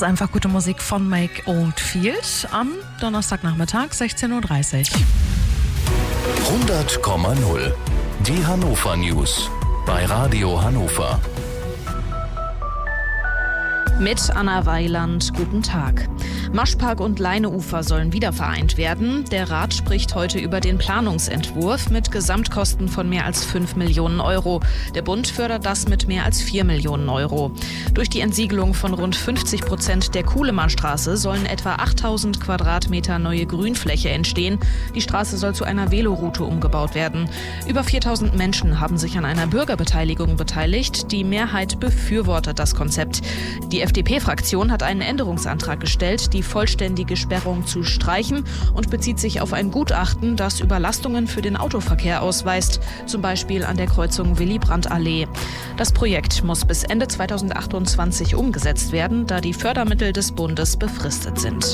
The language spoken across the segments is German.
Einfach gute Musik von Make Oldfield am Donnerstagnachmittag 16:30 Uhr. 100,0. Die Hannover News bei Radio Hannover. Mit Anna Weiland, guten Tag. Maschpark und Leineufer sollen wieder vereint werden. Der Rat spricht heute über den Planungsentwurf mit Gesamtkosten von mehr als 5 Millionen Euro. Der Bund fördert das mit mehr als 4 Millionen Euro. Durch die Entsiegelung von rund 50% der Kuhlemannstraße sollen etwa 8000 Quadratmeter neue Grünfläche entstehen. Die Straße soll zu einer Veloroute umgebaut werden. Über 4000 Menschen haben sich an einer Bürgerbeteiligung beteiligt. Die Mehrheit befürwortet das Konzept. Die FDP-Fraktion hat einen Änderungsantrag gestellt, die vollständige Sperrung zu streichen und bezieht sich auf ein Gutachten, das Überlastungen für den Autoverkehr ausweist, zum Beispiel an der Kreuzung Willy-Brandt-Allee. Das Projekt muss bis Ende 2028 umgesetzt werden, da die Fördermittel des Bundes befristet sind.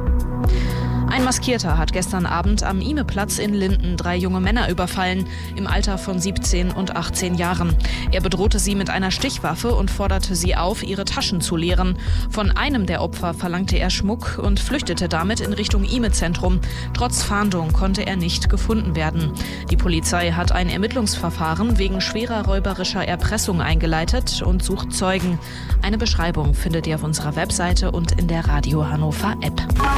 Ein Maskierter hat gestern Abend am Ihme-Platz in Linden 3 junge Männer überfallen, im Alter von 17 und 18 Jahren. Er bedrohte sie mit einer Stichwaffe und forderte sie auf, ihre Taschen zu leeren. Von einem der Opfer verlangte er Schmuck und flüchtete damit in Richtung Ihme-Zentrum. Trotz Fahndung konnte er nicht gefunden werden. Die Polizei hat ein Ermittlungsverfahren wegen schwerer räuberischer Erpressung eingeleitet und sucht Zeugen. Eine Beschreibung findet ihr auf unserer Webseite und in der Radio Hannover App.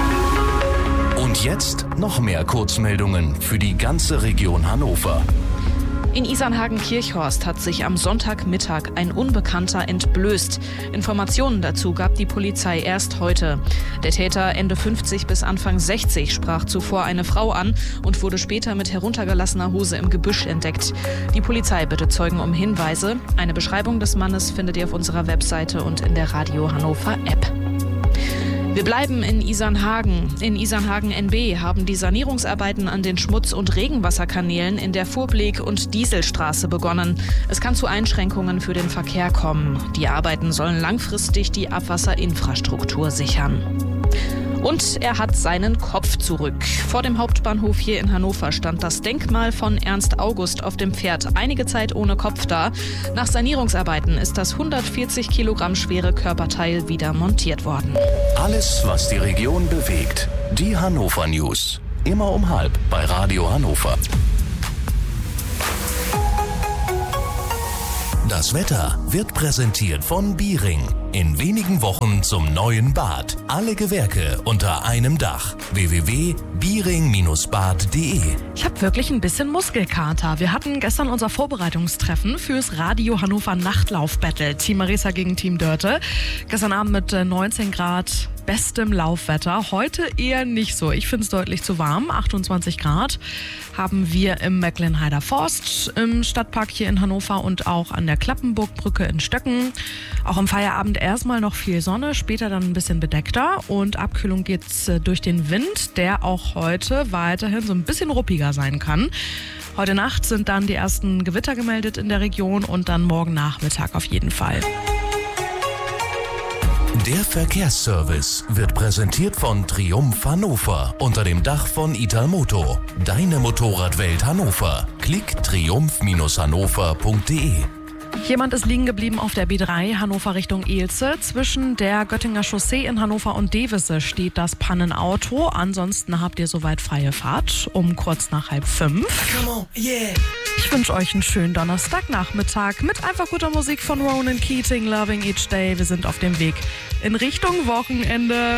Und jetzt noch mehr Kurzmeldungen für die ganze Region Hannover. In Isernhagen-Kirchhorst hat sich am Sonntagmittag ein Unbekannter entblößt. Informationen dazu gab die Polizei erst heute. Der Täter, Ende 50 bis Anfang 60, sprach zuvor eine Frau an und wurde später mit heruntergelassener Hose im Gebüsch entdeckt. Die Polizei bittet Zeugen um Hinweise. Eine Beschreibung des Mannes findet ihr auf unserer Webseite und in der Radio Hannover App. Wir bleiben in Isernhagen. In Isernhagen NB haben die Sanierungsarbeiten an den Schmutz- und Regenwasserkanälen in der Fuhrblick- und Dieselstraße begonnen. Es kann zu Einschränkungen für den Verkehr kommen. Die Arbeiten sollen langfristig die Abwasserinfrastruktur sichern. Und er hat seinen Kopf zurück. Vor dem Hauptbahnhof hier in Hannover stand das Denkmal von Ernst August auf dem Pferd einige Zeit ohne Kopf da. Nach Sanierungsarbeiten ist das 140 Kilogramm schwere Körperteil wieder montiert worden. Alles, was die Region bewegt. Die Hannover News. Immer um 12:30 bei Radio Hannover. Das Wetter wird präsentiert von Biering. In wenigen Wochen zum neuen Bad. Alle Gewerke unter einem Dach. www.biering-bad.de. Ich habe wirklich ein bisschen Muskelkater. Wir hatten gestern unser Vorbereitungstreffen fürs Radio Hannover Nachtlauf-Battle. Team Marisa gegen Team Dörte. Gestern Abend mit 19 Grad bestem Laufwetter. Heute eher nicht so. Ich finde es deutlich zu warm. 28 Grad haben wir im Mecklenheider Forst, im Stadtpark hier in Hannover und auch an der Klappenburgbrücke in Stöcken. Auch am Feierabend erstmal noch viel Sonne, später dann ein bisschen bedeckter und Abkühlung geht's durch den Wind, der auch heute weiterhin so ein bisschen ruppiger sein kann. Heute Nacht sind dann die ersten Gewitter gemeldet in der Region und dann morgen Nachmittag auf jeden Fall. Der Verkehrsservice wird präsentiert von Triumph Hannover unter dem Dach von Italmoto. Deine Motorradwelt Hannover. Klick triumph-hannover.de. Jemand ist liegen geblieben auf der B3 Hannover Richtung Elze. Zwischen der Göttinger Chaussee in Hannover und Devisse steht das Pannenauto. Ansonsten habt ihr soweit freie Fahrt um kurz nach 4:30. Come on, yeah. Ich wünsche euch einen schönen Donnerstagnachmittag mit einfach guter Musik von Ronan Keating, Loving Each Day. Wir sind auf dem Weg in Richtung Wochenende.